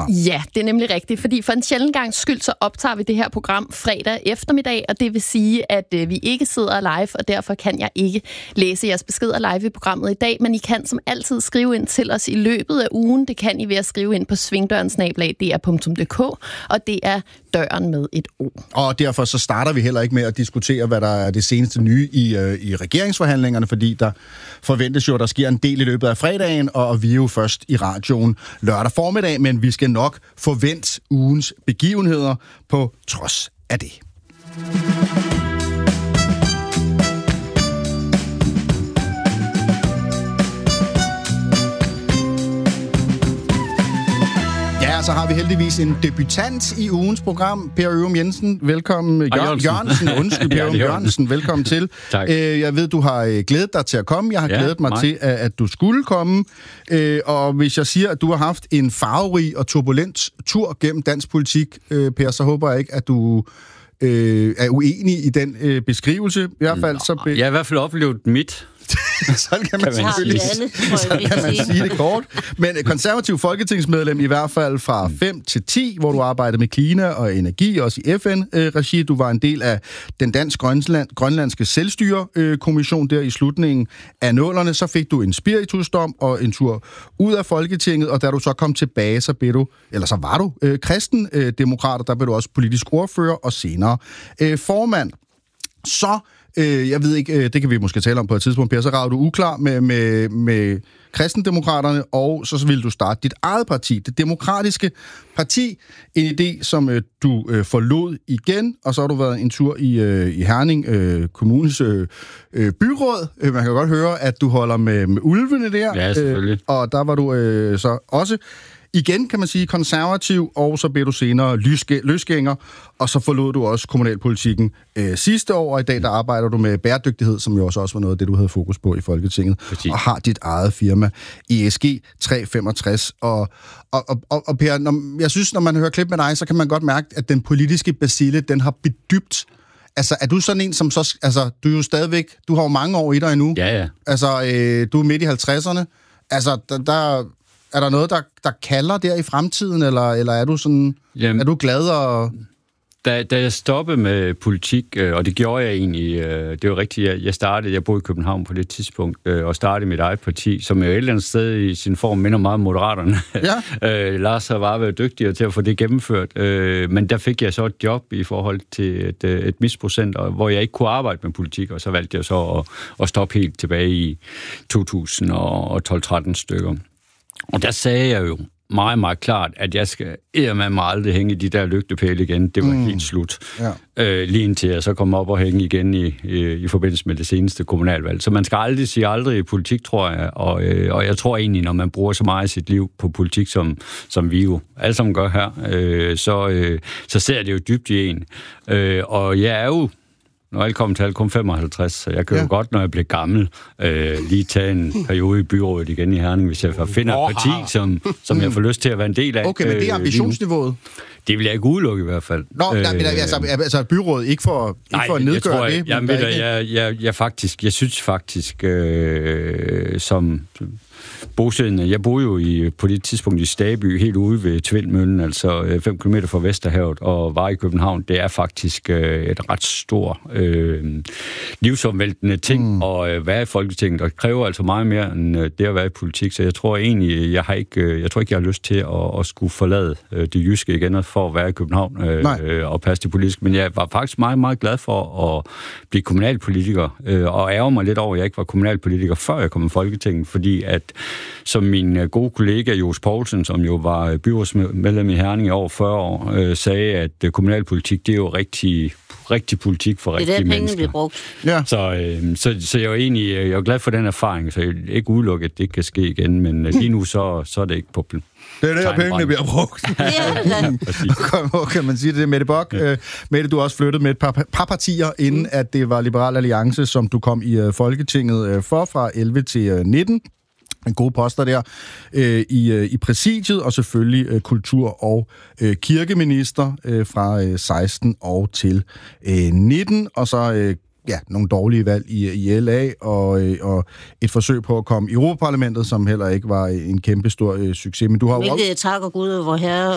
Ja, det er nemlig rigtigt, fordi for en sjælden gang skyld, så optager vi det her program fredag eftermiddag, og det vil sige, at vi ikke sidder live, og derfor kan jeg ikke læse jeres beskeder live i programmet i dag, men I kan som altid skrive ind til os i løbet af ugen. Det kan I ved at skrive ind på svingdøren@dr.dk, og det er døren med et O. Og derfor så starter vi heller ikke med at diskutere, hvad der er det seneste nye i regeringsforhandlingerne, fordi der forventes jo, at der sker en del i løbet af fredagen, og vi er jo først i radioen lørdag formiddag, men vi skal nok forvente ugens begivenheder på trods af det. Ja, så har vi heldigvis en debutant i ugens program, Per Ørum Jensen. Velkommen. Jørgensen, undskyld, Per Ørum Jørgensen. Velkommen til. Tak. Jeg ved, du har glædet dig til at komme. Jeg har glædet mig til, at du skulle komme. Og hvis jeg siger, at du har haft en farverig og turbulent tur gennem dansk politik, Per, så håber jeg ikke, at du er uenig i den beskrivelse. I hvert fald, så jeg har i hvert fald oplevet mit. Sådan kan man sige det kort. Men konservativ folketingsmedlem i hvert fald fra 5 til 10, hvor du arbejdede med klima og energi, også i FN-regi. Du var en del af den dansk-grønlandske selvstyrekommission der i slutningen af 00'erne. Så fik du en spiritusdom og en tur ud af Folketinget, og da du så kom tilbage, så var du kristendemokrat, og der blev du også politisk ordfører og senere formand. Så jeg ved ikke, det kan vi måske tale om på et tidspunkt, Per, så rager du uklar med kristendemokraterne, og så ville du starte dit eget parti, det demokratiske parti. En idé, som du forlod igen, og så har du været en tur i Herning Kommunes byråd. Man kan godt høre, at du holder med ulvene der. Ja, selvfølgelig. Og der var du så også igen, kan man sige, konservativ, og så blev du senere løsgænger, og så forlod du også kommunalpolitikken sidste år, og i dag der arbejder du med bæredygtighed, som jo også var noget af det, du havde fokus på i Folketinget, og har dit eget firma, ESG 365. Og Per, jeg synes, når man hører klip med dig, så kan man godt mærke, at den politiske bacille, den har bedybt. Altså, er du sådan en, som så... Altså, du er jo stadigvæk... Du har jo mange år i dig endnu. Ja. Altså, du er midt i 50'erne. Altså, er der noget, der kalder der i fremtiden, eller er du sådan... Jamen, er du glad og... Da jeg stoppede med politik, og det gjorde jeg egentlig, det var rigtigt, jeg boede i København på det tidspunkt, og startede mit eget parti, som jo et eller andet sted i sin form minder meget om Moderaterne. Ja. Lars har bare været dygtigere til at få det gennemført, men der fik jeg så et job i forhold til et misprocent, hvor jeg ikke kunne arbejde med politik, og så valgte jeg så at stoppe helt tilbage i 2012-13 stykker. Og der sagde jeg jo meget, meget klart, at jeg skal eddermame aldrig hænge i de der lygtepæle igen. Det var helt slut. Ja. Lige indtil jeg så kom op og hænge igen i forbindelse med det seneste kommunalvalg. Så man skal aldrig sige aldrig i politik, tror jeg. Og jeg tror egentlig, når man bruger så meget af sit liv på politik, som vi jo alle sammen gør her, så ser det jo dybt i en. Og jeg er jo når jeg kom til kun 55, så jeg kan jo godt, når jeg bliver gammel, lige tage en periode i byrådet igen i Herning, hvis jeg finder et parti, som jeg får lyst til at være en del af. Okay, men det er ambitionsniveauet? Det vil jeg ikke udelukke i hvert fald. Nå, altså byrådet, ikke for at nedgøre det? Jeg synes faktisk, som bosiddende. Jeg boede jo på det tidspunkt i Staby, helt ude ved Tvindmøllen, altså 5 km fra Vesterhavet, og var i København. Det er faktisk et ret stort livsomvæltende ting at være i Folketinget, og det kræver altså meget mere end det at være i politik. Så jeg tror egentlig, jeg tror ikke, jeg har lyst til at skulle forlade det jyske igen for at være i København og passe det politisk. Men jeg var faktisk meget, meget glad for at blive kommunalpolitiker, og ærger mig lidt over, at jeg ikke var kommunalpolitiker, før jeg kom i Folketinget, fordi at som min gode kollega Jos Poulsen, som jo var byrådsmedlem i Herning i over 40 år, sagde, at kommunalpolitik, det er jo rigtig politik for rigtige mennesker. Det er der, pengene bliver brugt. Ja. Så jeg er glad for den erfaring, så jeg ikke udelukke, at det kan ske igen, men lige nu så er det ikke på plan. Det er der, pengene bliver brugt. Kan man sige det, Mette Bock? Ja. Mette, du har også flyttet med et par partier, inden at det var Liberal Alliance, som du kom i Folketinget fra 11 til 19. En gode poster der i præsidiet, og selvfølgelig kultur- og kirkeminister fra 16 og til 19, og så nogle dårlige valg i LA, og et forsøg på at komme i Europaparlamentet, som heller ikke var en kæmpestor succes. Men du har tak og Gud, vor herre